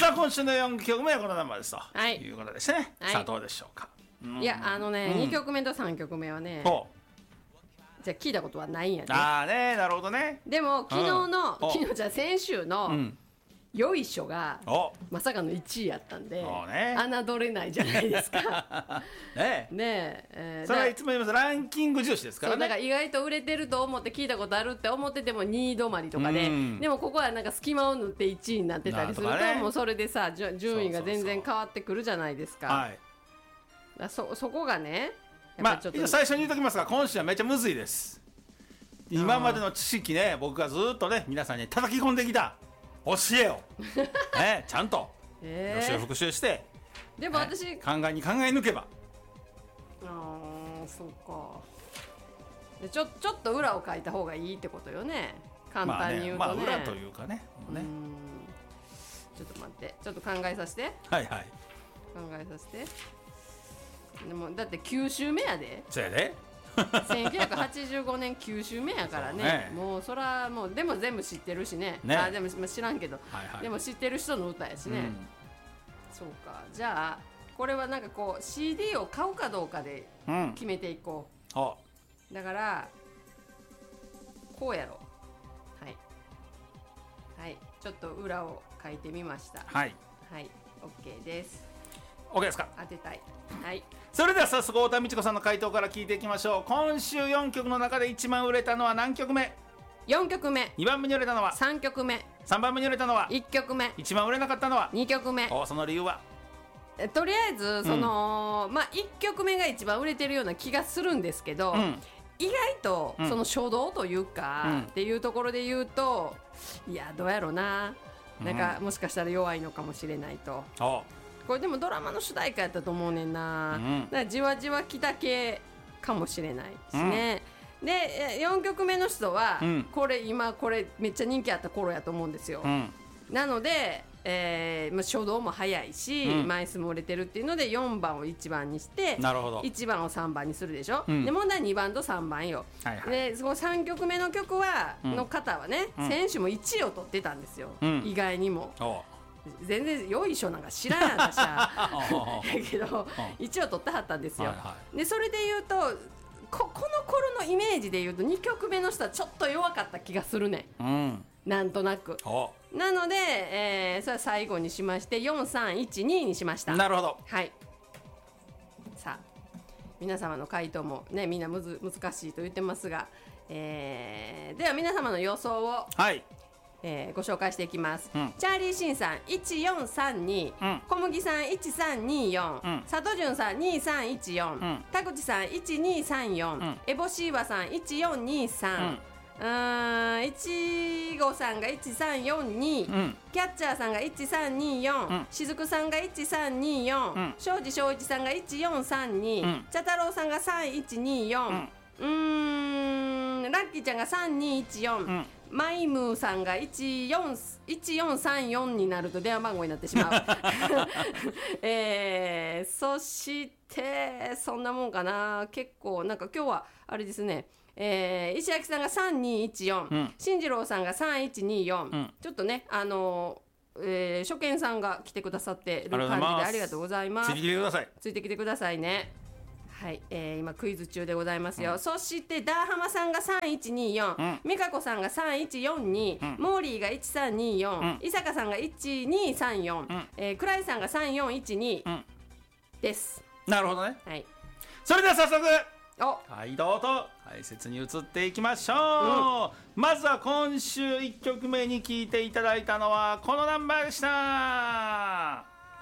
さあ今週の4曲目はこのナンバーですと、 はいいうことですね、 はい、 さあどうでしょうか。 いや2曲目と3曲目はね、じゃ聞いたことはないんやね。 ああね、なるほどね。 でも昨日の、昨日じゃ先週の、よいしょがまさかの1位やったんで、侮れないじゃないですか。 ねえ、 それはいつも言います、ランキング重視ですからね。 そうだから意外と売れてると思って聞いたことあるって思ってても2位止まりとかで、でもここはなんか隙間を縫って1位になってたりすると、もうそれでさ順位が全然変わってくるじゃないですか。はい、そこがね、 まあ最初に言うときますが、今週はめっちゃむずいです。今までの知識ね、僕がずっとね皆さんに叩き込んできた教えをちゃんと予習復習して、 でも私、 考え抜けば、 そうか。でちょっと裏を書いた方がいいってことよね、簡単に言うとね。 裏というかね、 ちょっと待って、ちょっと考えさせて。 はいはい、 考えさせて。でもだって9週目やで。 そうやで。 1985年9週目やからね、もうそらもうでも全部知ってるしね、でも知らんけど、でも知ってる人の歌やしね、そうか。じゃあこれはなんかこう CD を買うかどうかで決めていこう、だからこうやろう。はいはい、ちょっと裏を書いてみました。はいはい、 OK です。 OK ですか。 当てたい。はい、 それでは早速太田美智子さんの回答から聞いていきましょう。今週4曲の中で一番売れたのは何曲目 ？4曲目。 2番目に売れたのは 3曲目。 3番目に売れたのは 1曲目。 一番売れなかったのは 2曲目。 その理由は？ とりあえずその、1曲目が一番売れてるような気がするんですけど、意外とその初動というか、っていうところで言うと、いやどうやろうな、なんかもしかしたら弱いのかもしれないと。これでもドラマの主題歌やったと思うねんな、だからじわじわきた系かもしれないしね、で4曲目の人は、これめっちゃ人気あった頃やと思うんですよ、なので、初動も早いし、枚数も売れてるっていうので4番を1番にして、1番を3番にするでしょ、で問題は2番と3番よ、でその3曲目の曲は、の方はね、選手も1位を取ってたんですよ、意外にも。全然よいしょなんか知らん私はだけど1を取ってはったんですよ、でそれで言うとこの頃のイメージで言うと2曲目の人はちょっと弱かった気がするね、なんとなく。なので、それは最後にしまして4312にしました。 なるほど。 はい、さあ皆様の回答もねみんな難しいと言ってますが、では皆様の予想を、ご紹介していきます、チャーリーシンさん1432、小麦さん1324、佐藤潤さん2314、田口さん1234、エボシーワさん1423、いちごさんが1342、キャッチャーさんが1324、しずくさんが1324、庄司正一さんが1432、茶太郎さんが3124、ラッキーちゃんが3214、マイムーさんが1434になると電話番号になってしまうそしてそんなもんかな。結構なんか今日はあれですね、石垣さんが3214、進次郎さんが3124、ちょっとね初見さんが来てくださってる感じでありがとうございます。ついてきてください。ついてきてくださいね。はい、今クイズ中でございますよ、そしてダーハマさんが3124、美香子さんが3142、モーリーが1324、伊坂さんが1234、倉井さんが3412、です。 なるほどね。 はい、 それでは早速回答と解説に移っていきましょう、まずは今週1曲目に聴いていただいたのはこのナンバーでした。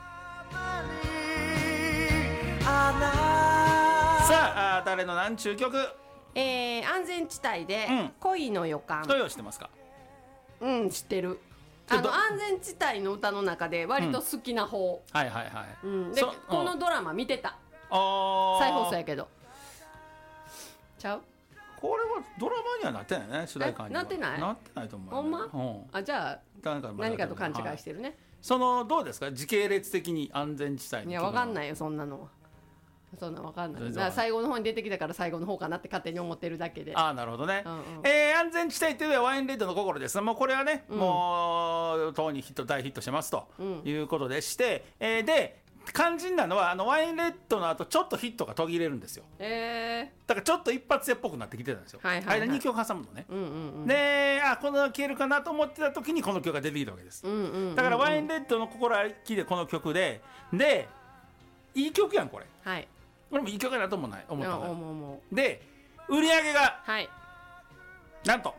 さあ誰の何ちゅう曲？ 安全地帯で恋の予感。 どう知ってますか？ 知ってる。安全地帯の歌の中で割と好きな方。でこのドラマ見てた。再放送やけど。ちゃう？ これはドラマにはなってないね、主題歌には。 なってない？ なってないと思う。 ほんま？じゃあ何かと勘違いしてるね。 どうですか、時系列的に安全地帯の。 いや分かんないよそんなのは。 そんな分かんない。だから最後の方に出てきたから最後の方かなって勝手に思ってるだけで。 ああ、なるほどね。安全地帯というのはワインレッドの心です。もうこれはね、もうとうに大ヒットしてますということでして、で肝心なのはワインレッドの後ちょっとヒットが途切れるんですよ。だからちょっと一発屋っぽくなってきてたんですよ。間2曲挟むのね。でこの消えるかなと思ってた時にこの曲が出てきたわけです。だからワインレッドの心ありきでこの曲でいい曲やんこれ。これもいい曲やなと思ったので、売り上げがなんと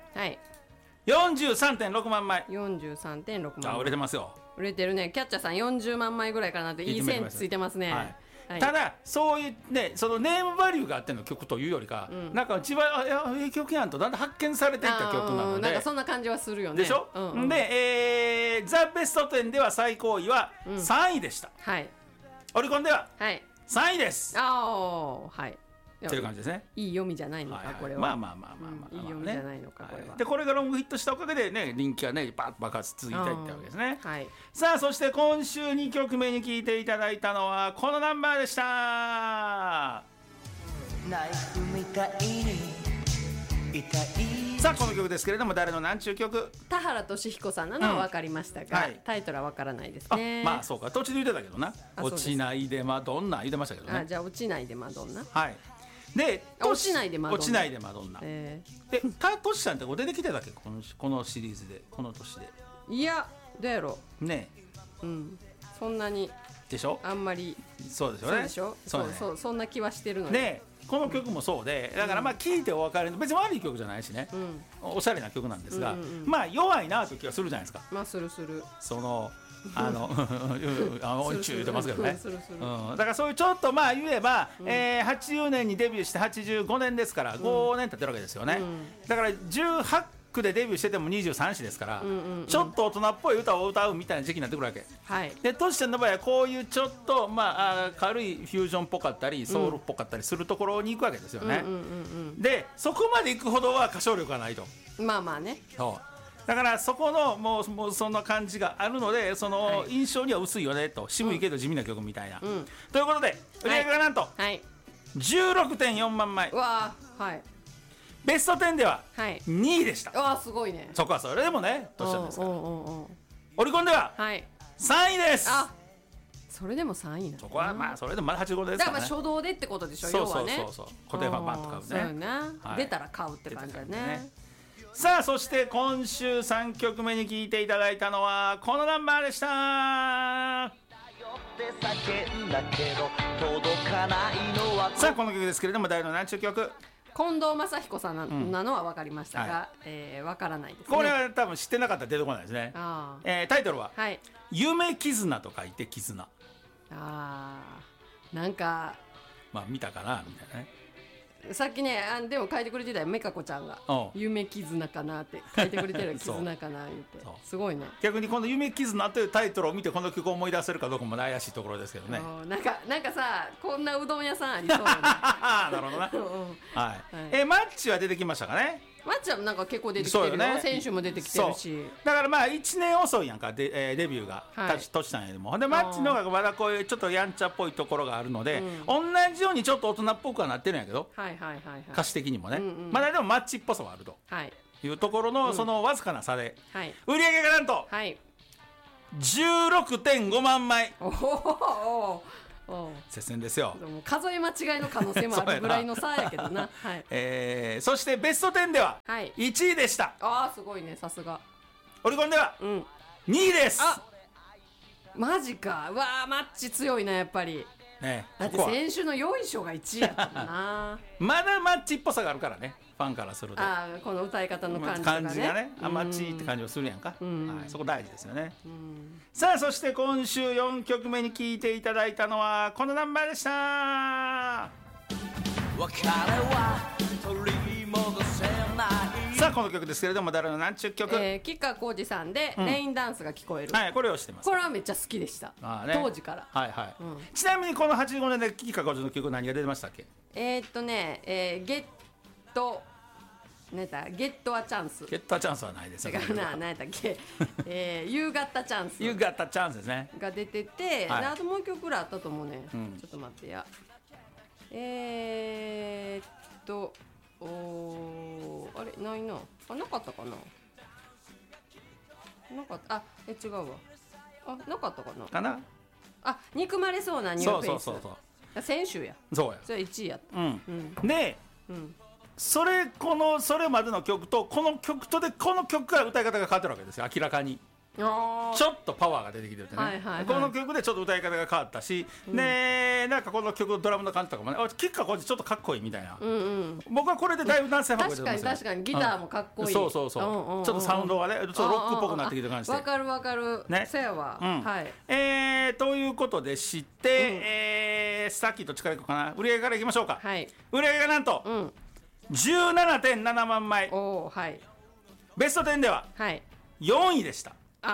43.6 万枚。 43.6万枚。 売れてますよ。 売れてるね。キャッチャーさん40万枚ぐらいかなっていい線ついてますね。 ただそういうね、そのネームバリューがあっての曲というよりか、なんか一番いい曲やんとだんだん発見されていった曲なので、 なんかそんな感じはするよね。 でしょ。でザ・ベスト10では最高位は3位でした。オリコンでは3位です。という感じですね。 いい読みじゃないのかこれは。いい読みじゃないのかこれは。 でこれがロングヒットしたおかげでね、人気がねバッと爆発続いていったわけですね。さあそして今週2曲目に聴いていただいたのはこのナンバーでした。ナイフみたいにさあこの曲ですけれども、誰のなんちゅう曲。 田原俊彦さんなのは分かりましたが、タイトルは分からないですね。 まあそうか、途中で言ってたけどな。落ちないでマドンナ言ってましたけどね。 じゃあ落ちないでマドンナ。 で落ちないでマドンナ。 落ちないでマドンナ。でトシさんって出てきてたっけ、このシリーズで、この年で。 いやどうやろうね。 そんなにでしょ。 あんまり。 そうですよね。 そうそんな気はしてるのでこの曲もそうで、だから聴いてお別れの別に悪い曲じゃないしね、おしゃれな曲なんですが、まあ弱いなという気がするじゃないですか。 するそのうんちゅう言ってますけどね。だからそういうちょっとまあ言えば80年にデビューして85年ですから5年経ってるわけですよね。だから18区でデビューしてても23歳ですから、ちょっと大人っぽい歌を歌うみたいな時期になってくるわけ。でトシちゃんの場合はこういうちょっと軽いフュージョンっぽかったりソウルっぽかったりするところに行くわけですよね。でそこまで行くほどは歌唱力がないと。 まあね。 だからそこのもうそんな感じがあるので、その印象には薄いよねと、渋いけど地味な曲みたいな。ということで売り上げがなんと 16.4 万枚。ベスト10では2位でした。 すごいね。 そこはそれでもね、どうしたんですか。オリコンでは3位です。 それでも3位なの。 そこはまあそれでもまだ85ですからね。 だから初動でってことでしょ。要はね。 固定ファンバンと買うね。 出たら買うって感じだね。 さあそして今週3曲目に聴いていただいたのはこのナンバーでした。さあこの曲ですけれども、誰のなんちゅう曲。 近藤正彦さんなのは分かりましたが、分からないですね。 これは多分知ってなかったら出てこないですね。タイトルは夢絆と書いて絆。 なんかまあ見たかなみたいなね。 さっきねでも書いてくれてたよ、メカ子ちゃんが夢絆かなって書いてくれてる。絆かな言ってすごいね。 逆にこの夢絆というタイトルを見てこの曲を思い出せるかどうかも怪しいところですけどね。 なんかさ、こんなうどん屋さんありそうだね。 なるほどな。マッチは出てきましたかね。 マッチはなんか結構出てきてるよ。選手も出てきてるし。 だからまあ1年遅いやんか、デビューがトシさんよりも。でマッチの方がまだこういうちょっとやんちゃっぽいところがあるので、同じようにちょっと大人っぽくはなってるんやけど、歌詞的にもね、まだでもマッチっぽさはあるというところのそのわずかな差で売り上げがなんと 16.5 万枚。接戦ですよ。 数え間違いの可能性もあるぐらいの差やけどな。 そしてベスト10では1位でした。 すごいね、さすが。 オリコンでは2位です。 マジか。マッチ強いなやっぱり。だって先週のよいしょが1位やったもんな。 まだマッチっぽさがあるからね、ファンからすると。 この歌い方の感じがね、 マッチって感じをするやんか。そこ大事ですよね。さあそして今週4曲目に聴いていただいたのはこのナンバーでした。さあこの曲ですけれども、誰のなんちゅう曲。 吉川晃司さんでレインダンスが聞こえる。 これを知ってます。 これはめっちゃ好きでした、当時から。 ちなみにこの85年で吉川晃司の曲何が出てましたっけ。 ゲットゲットはチャンス。 ゲットはチャンスはないです。 違うな、何やったっけ。夕方チャンス。 夕方チャンスですね。 が出てて、あともう一曲ぐらいあったと思うね。ちょっと待ってや。 あれないなあ、なかったかな、なかった、あ、違うわ、あ、なかったかなかな、 あ、憎まれそうなニューフェイス、 そう先週や、 そうや、 それ1位やった、 で、それまでの曲とこの曲とでこの曲から歌い方が変わってるわけですよ、明らかに。ちょっとパワーが出てきてるってね、この曲でちょっと歌い方が変わったし、でなんかこの曲のドラムの感じとかもね、キッカーこっちちょっとかっこいいみたいな、僕はこれでだいぶ男性ファンが出てますよ。 確かにギターもかっこいい、 そうちょっとサウンドがねちょっとロックっぽくなってきてる感じで、 わかるね、そやわ、はい、 ということでして、さっきと近いかな、売り上げからいきましょうか。売り上げがなんと、17.7 万枚、ベスト10では4位でした。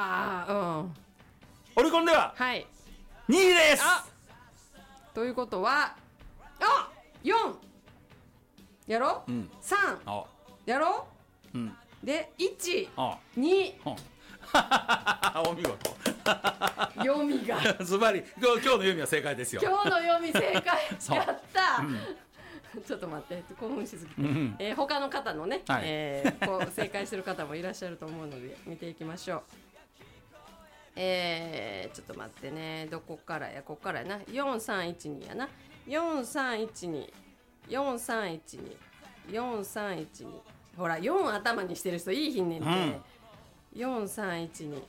オリコンでは2位です。 ということは4やろ、3やろ、で1、2 お見事読みがズバリ今日の読みは正解ですよ。 今日の読み正解やったちょっと待って、興奮しすぎて、他の方のね、こう正解してる方もいらっしゃると思うので見ていきましょう。ちょっと待ってね、どこからや、ここからやな、4312やな、4312ほら4頭にしてる人いいひんねんて、4312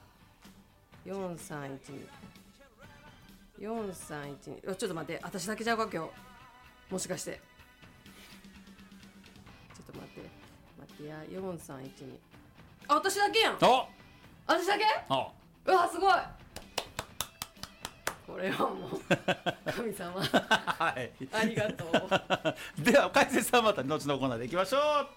ちょっと待って、私だけちゃうか今日、もしかしてちょっと待ってや、4312、あ、私だけやん、私だけ、うわ、すごい、これはもう神様ありがとうでは解説はまた後のコーナーでいきましょう。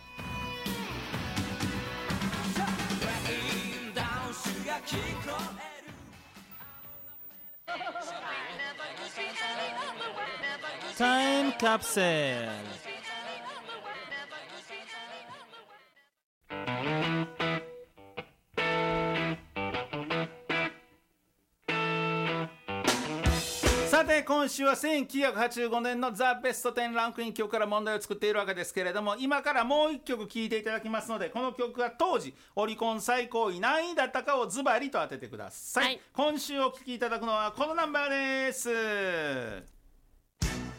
タイムカプセル。さて今週は1985年のザ・ベスト10ランクイン曲から問題を作っているわけですけれども、今からもう1曲聴いていただきますので、この曲が当時オリコン最高位何位だったかをズバリと当ててください。今週お聴きいただくのはこのナンバーです。